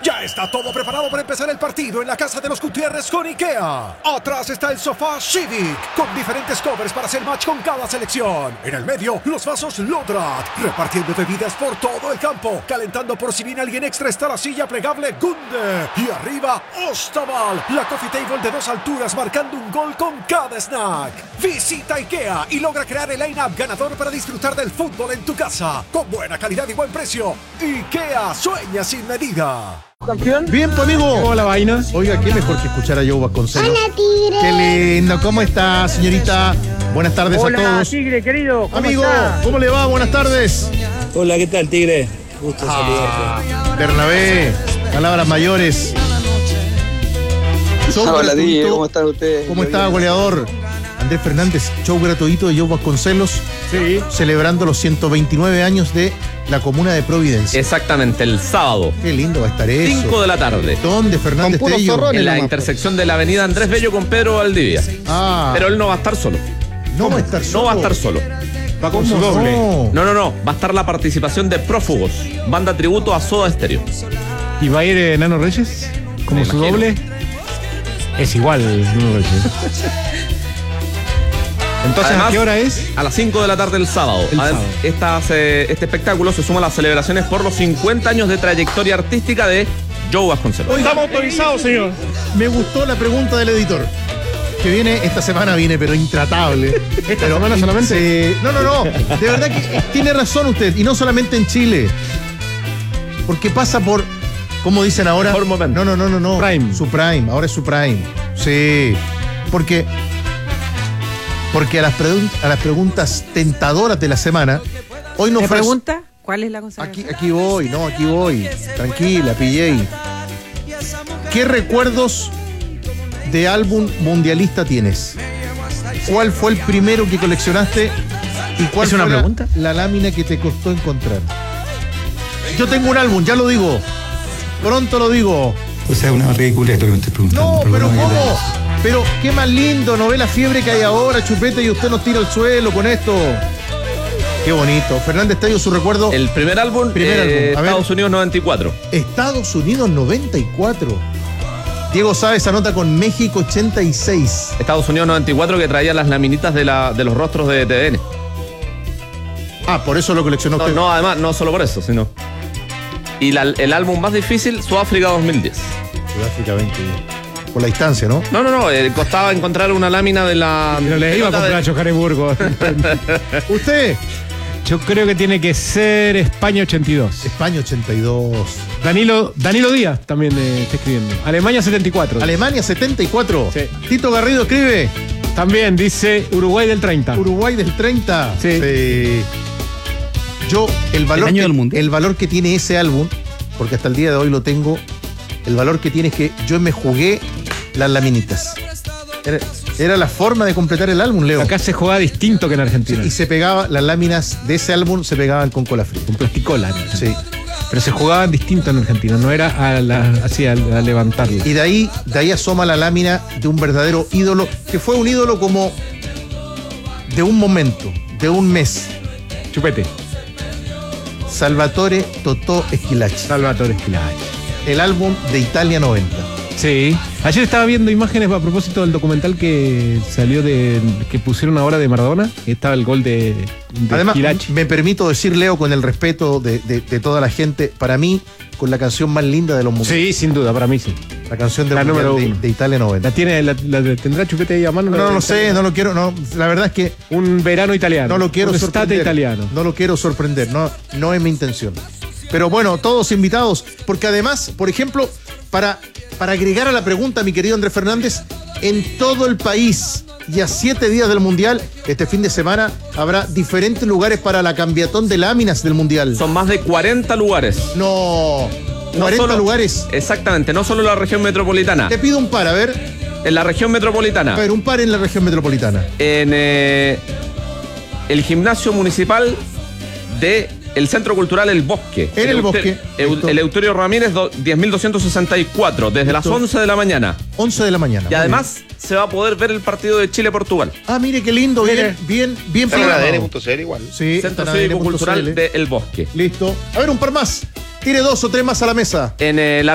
Ya está todo preparado para empezar el partido en la casa de los Gutiérrez con IKEA. Atrás está el sofá Civic, con diferentes covers para hacer match con cada selección. En el medio, los vasos Lodrat, repartiendo bebidas por todo el campo. Calentando por si viene alguien extra está la silla plegable Gunde. Y arriba, Ostaval, la coffee table de 2 alturas marcando un gol con cada snack. Visita IKEA y logra crear el line-up ganador para disfrutar del fútbol en tu casa. Con buena calidad y buen precio. IKEA, sueña sin medida. ¿Campeón? Bien, pues, amigo. ¿Cómo la vaina? Oiga, qué mejor que escuchar a Joe Vasconcelos. Hola, Tigre. Qué lindo. ¿Cómo está, señorita? Buenas tardes a Hola, todos. Tigre, querido. ¿Cómo Amigo, está? ¿cómo le va? Buenas tardes. Hola, ¿qué tal, Tigre? Gusto saludarte. Bernabé, palabras mayores. Show Hola, gratuito. Tigre, ¿cómo están ustedes? ¿Cómo está, goleador? Andrés Fernández, show gratuito de Joe Vasconcelos, Sí. celebrando los 129 años de la comuna de Providencia. Exactamente, el sábado, Qué lindo va a estar eso. 5 de la tarde, ¿Dónde, Fernández Con puros Tello? zorrones. en la nomás, intersección de la avenida Andrés Bello con Pedro Valdivia. Ah, Pero él no va a estar solo. no va a estar solo. No va a estar solo. Va con su ¿Cómo doble. no? No. Va a estar la participación de Prófugos, banda tributo a Soda Stereo. ¿Y va a ir Nano Reyes? ¿Como Me su imagino. doble? Es igual Nano Reyes. Entonces, Además, ¿a qué hora es? A las 5 de la tarde del sábado. El sábado. Este espectáculo se suma a las celebraciones por los 50 años de trayectoria artística de Joe Vasconcelos. Estamos autorizados, señor. Me gustó la pregunta del editor. Que viene, esta semana viene, pero intratable. ¿Esta semana solamente? No. De verdad que tiene razón usted. Y no solamente en Chile. Porque pasa por, ¿cómo dicen ahora? Mejor momento. No. Prime. Su prime. Ahora es su prime. Sí. Porque a las preguntas tentadoras de la semana, hoy nos ¿Me ofrece. pregunta cuál es la cosa? Aquí voy. Tranquila, PJ. ¿Qué recuerdos de álbum mundialista tienes? ¿Cuál fue el primero que coleccionaste? ¿Y cuál ¿Es una fue pregunta? la lámina que te costó encontrar? Yo tengo un álbum, ya lo digo. Pronto lo digo. O sea, una ridícula esto que me estoy preguntando. No, pero Perdóname que ¿cómo? Pero qué más lindo, ¿no ve la fiebre que hay ahora, Chupete, y usted nos tira al suelo con esto? Qué bonito. Fernández Tello, su recuerdo. El primer álbum, A ver. Estados Unidos 94. Estados Unidos 94. Diego Sáez anota con México 86. Estados Unidos 94 que traía las laminitas de los rostros de TVN. Ah, por eso lo coleccionó usted. No, además, no solo por eso, sino. Y el álbum más difícil, Sudáfrica 2010. Sudáfrica 20. Por la distancia, ¿no? No, costaba encontrar una lámina de la. No le iba a comprar a Johannesburgo. Usted, Yo creo que tiene que ser España 82. España 82. Danilo Díaz también está escribiendo. Alemania 74. Alemania 74. Sí. Tito Garrido escribe. También dice Uruguay del 30. Uruguay del 30. Sí. Yo, el valor, año del Mundial. el valor que tiene ese álbum, porque hasta el día de hoy lo tengo, el valor que tiene es que yo me jugué las laminitas. Era la forma de completar el álbum, Leo. Acá se juega distinto que en Argentina. Y se pegaba, las láminas de ese álbum se pegaban con cola fría. Con plasticola. Sí. Pero se jugaban distinto en Argentina, no era así a levantarlo. Y de ahí asoma la lámina de un verdadero ídolo, que fue un ídolo como de un momento, de un mes. Chupete. Salvatore Totò Schillaci. Salvatore Schillaci. El álbum de Italia 90. Sí. Ayer estaba viendo imágenes a propósito del documental que salió que pusieron ahora de Maradona. Estaba el gol de Además, Schillaci. me permito decir, Leo, con el respeto de toda la gente, para mí, con la canción más linda de los mundos. Sí, sin duda, para mí sí. La canción del La Mundial número de, uno. de Italia 90. ¿Tendrá Chupete ahí a mano? No lo sé, no lo quiero, no, la verdad es que Un verano italiano. no lo quiero Un sorprender. estate italiano. No lo quiero sorprender, no es mi intención. Pero bueno, todos invitados, porque además, por ejemplo, para agregar a la pregunta, mi querido Andrés Fernández, en todo el país y a 7 días del Mundial, este fin de semana habrá diferentes lugares para la cambiatón de láminas del Mundial. Son más de 40 lugares. No, 40 solo- lugares. Exactamente, no solo en la región metropolitana. Te pido un par, a ver, En la región metropolitana. un par en la región metropolitana. En el gimnasio municipal de el Centro Cultural El Bosque. En el Bosque. Listo. El Euterio Ramírez 10.264, desde las Listo. 11 de la mañana. 11 de la mañana. Y además se va a poder ver el partido de Chile-Portugal. Ah, mire qué lindo, bien programado. ADN.cl igual. Sí, Centro está en Cívico ADN.cl. Cultural de El Bosque. Listo. A ver, un par más. Tire 2 o 3 más a la mesa. En la